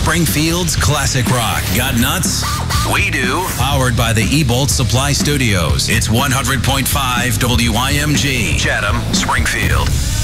Springfield's classic rock. Got nuts? We do. Powered by the Ebolt Supply Studios. It's 100.5 WIMG. Chatham, Springfield.